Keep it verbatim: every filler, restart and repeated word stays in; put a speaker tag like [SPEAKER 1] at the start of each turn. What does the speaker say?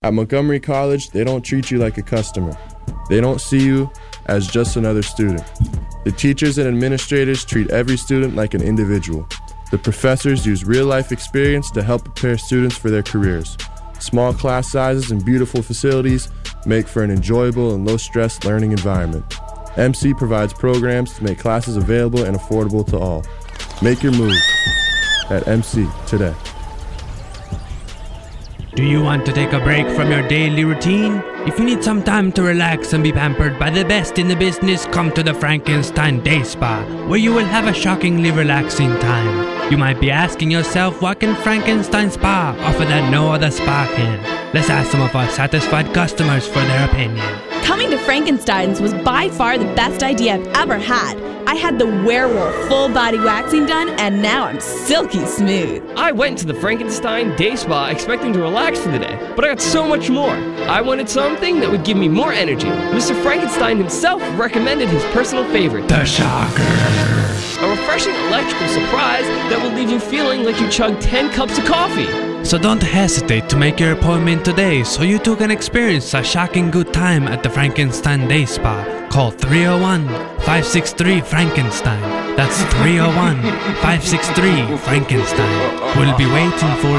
[SPEAKER 1] At Montgomery College, they don't treat you like a customer. They don't see you as just another student. The teachers and administrators treat every student like an individual. The professors use real-life experience to help prepare students for their careers. Small class sizes and beautiful facilities make for an enjoyable and low-stress learning environment. M C provides programs to make classes available and affordable to all. Make your move at M C today.
[SPEAKER 2] Do you want to take a break from your daily routine? If you need some time to relax and be pampered by the best in the business, come to the Frankenstein Day Spa, where you will have a shockingly relaxing time. You might be asking yourself, what can Frankenstein Spa offer that no other spa can? Let's ask some of our satisfied customers for their opinion.
[SPEAKER 3] Coming to Frankenstein's was by far the best idea I've ever had. I had the werewolf full body waxing done, and now I'm silky smooth.
[SPEAKER 4] I went to the Frankenstein Day Spa expecting to relax for the day, but I got so much more. I wanted something that would give me more energy. Mister Frankenstein himself recommended his personal favorite,
[SPEAKER 2] The Shocker.
[SPEAKER 4] A refreshing electrical surprise that will leave you feeling like you chugged ten cups of coffee.
[SPEAKER 2] So don't hesitate to make your appointment today so you too can experience a shocking good time at the Frankenstein Day Spa. Call three oh one, five six three, Frankenstein. That's three oh one, five six three, Frankenstein. We'll be waiting for